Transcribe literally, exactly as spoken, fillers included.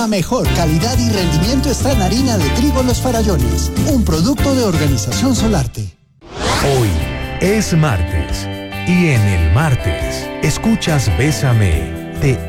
La mejor calidad y rendimiento está en harina de trigo Los Farallones, un producto de Organización Solarte. Hoy es martes y en el martes escuchas Bésame, te